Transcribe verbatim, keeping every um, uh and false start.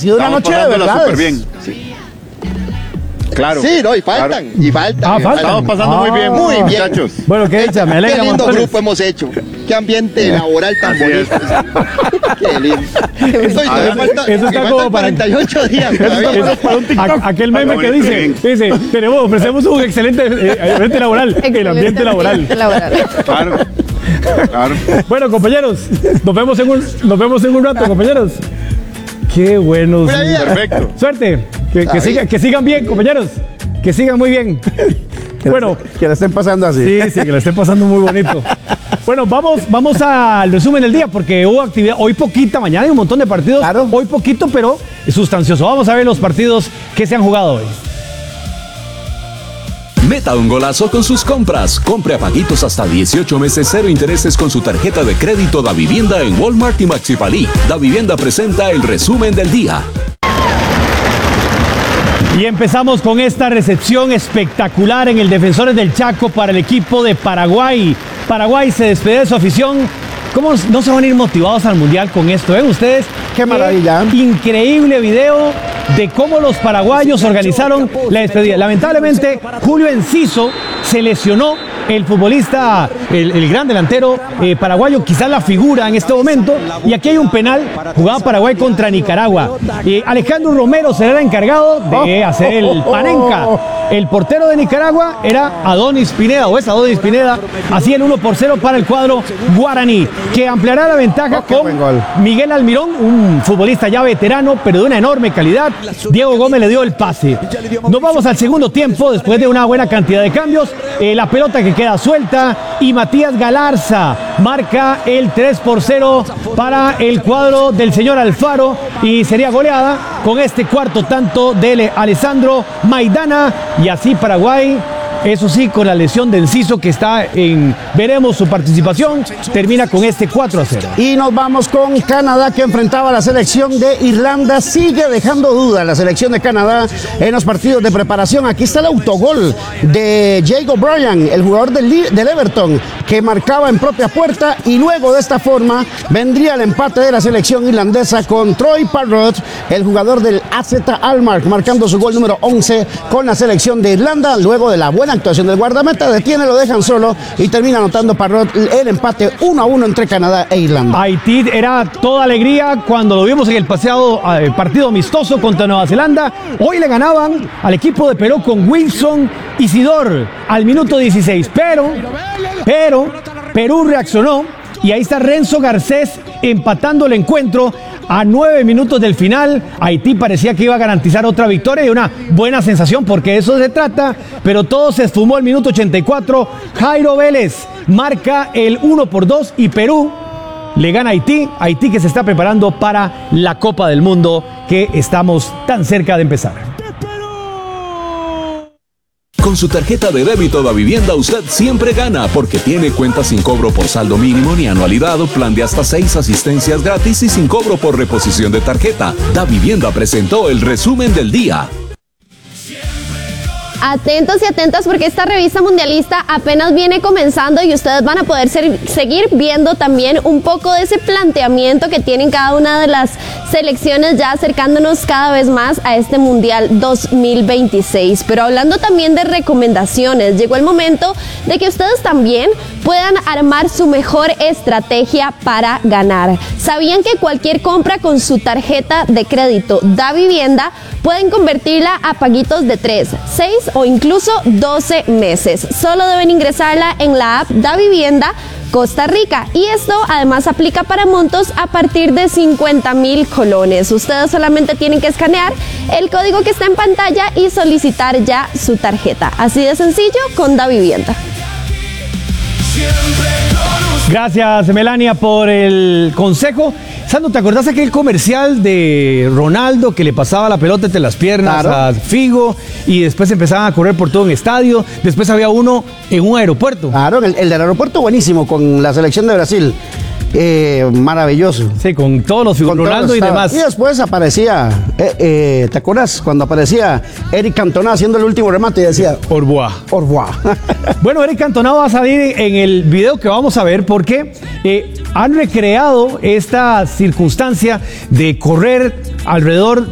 sido una noche de verdad. Súper bien. Sí. Claro. Sí, no, y faltan, claro. y faltan. Ah, y faltan. Estamos pasando ah, muy bien, muy bien, muchachos. Bueno, qué dicha, me alegra. Qué lindo grupo hemos hecho. Qué ambiente laboral tan bonito. Qué lindo. Eso, ver, falta, eso está como para cuarenta y ocho días. Eso para un TikTok. A, aquel meme que dice, dice, tenemos, ofrecemos un excelente eh, ambiente laboral. Excelente el ambiente laboral. laboral. Claro. Claro. Bueno, compañeros, nos vemos en un, nos vemos en un rato, compañeros. Qué buenos. Perfecto. Suerte. Que, que, siga, que sigan bien, compañeros. Que sigan muy bien. Que bueno. La, que la estén pasando así. Sí, sí, que la estén pasando muy bonito. Bueno, vamos, vamos al resumen del día, porque hubo actividad. Hoy poquita, mañana hay un montón de partidos. Claro. Hoy poquito, pero sustancioso. Vamos a ver los partidos que se han jugado hoy. Meta un golazo con sus compras. Compre a paguitos hasta dieciocho meses, cero intereses con su tarjeta de crédito Da Vivienda en Walmart y Maxi Palí. Da Vivienda presenta el resumen del día. Y empezamos con esta recepción espectacular en el Defensores del Chaco para el equipo de Paraguay. Paraguay se despide de su afición. ¿Cómo no se van a ir motivados al Mundial con esto? ¿Ven ustedes? ¡Qué maravilla! Qué increíble video de cómo los paraguayos organizaron la despedida. Lamentablemente, Julio Enciso se lesionó. El futbolista, el, el gran delantero eh, paraguayo, quizás la figura en este momento. Y aquí hay un penal, jugaba Paraguay contra Nicaragua. Eh, Alejandro Romero será el encargado de hacer el panenca. El portero de Nicaragua era Adonis Pineda, o es Adonis Pineda. Así el uno por cero para el cuadro guaraní, que ampliará la ventaja oh, con Miguel Almirón, un futbolista ya veterano, pero de una enorme calidad. Diego Gómez le dio el pase. Nos vamos al segundo tiempo, después de una buena cantidad de cambios. Eh, la pelota que queda suelta y Matías Galarza marca el tres por cero para el cuadro del señor Alfaro y sería goleada con este cuarto tanto de Alessandro Maidana. Y así Paraguay, eso sí, con la lesión de Enciso que está en, veremos su participación, termina con este cuatro a cero. Y nos vamos con Canadá, que enfrentaba a la selección de Irlanda. Sigue dejando duda la selección de Canadá en los partidos de preparación. Aquí está el autogol de Jake O'Brien, el jugador del, del Everton, que marcaba en propia puerta, y luego de esta forma vendría el empate de la selección irlandesa con Troy Parrott, el jugador del A Z Alkmaar, marcando su gol número once con la selección de Irlanda. Luego de la buena actuación del guardameta, detiene, lo dejan solo y termina anotando Parrott el empate uno a uno entre Canadá e Irlanda. Haití era toda alegría cuando lo vimos en el paseado eh, partido amistoso contra Nueva Zelanda. Hoy le ganaban al equipo de Perú con Wilson Isidor al minuto dieciséis, pero, pero Perú reaccionó y ahí está Renzo Garcés empatando el encuentro. A nueve minutos del final, Haití parecía que iba a garantizar otra victoria y una buena sensación, porque de eso se trata, pero todo se esfumó al minuto ochenta y cuatro. Jairo Vélez marca el uno por dos y Perú le gana a Haití. Haití que se está preparando para la Copa del Mundo que estamos tan cerca de empezar. Con su tarjeta de débito Da Vivienda usted siempre gana, porque tiene cuentas sin cobro por saldo mínimo ni anualidad, plan de hasta seis asistencias gratis y sin cobro por reposición de tarjeta. Da Vivienda presentó el resumen del día. Atentos y atentas, porque esta revista mundialista apenas viene comenzando y ustedes van a poder ser, seguir viendo también un poco de ese planteamiento que tienen cada una de las selecciones, ya acercándonos cada vez más a este Mundial dos mil veintiséis. Pero hablando también de recomendaciones, llegó el momento de que ustedes también puedan armar su mejor estrategia para ganar. ¿Sabían que cualquier compra con su tarjeta de crédito Da Vivienda pueden convertirla a paguitos de tres, seis o incluso doce meses? Solo deben ingresarla en la app Da Vivienda Costa Rica, y esto además aplica para montos a partir de cincuenta mil colones. Ustedes solamente tienen que escanear el código que está en pantalla y solicitar ya su tarjeta. Así de sencillo con Da Vivienda. Gracias, Melania, por el consejo. Sandro, ¿te acordás de aquel comercial de Ronaldo que le pasaba la pelota entre las piernas claro. a Figo y después empezaban a correr por todo un estadio? Después había uno en un aeropuerto. Claro, el, el del aeropuerto buenísimo con la selección de Brasil. Eh, maravilloso. Sí, con todos los figuras, Ronaldo y demás. Y después aparecía, eh, eh, ¿te acuerdas? Cuando aparecía Eric Cantona haciendo el último remate y decía Au revoir. Au revoir. Bueno, Eric Cantona va a salir en el video que vamos a ver, porque eh, han recreado esta circunstancia de correr alrededor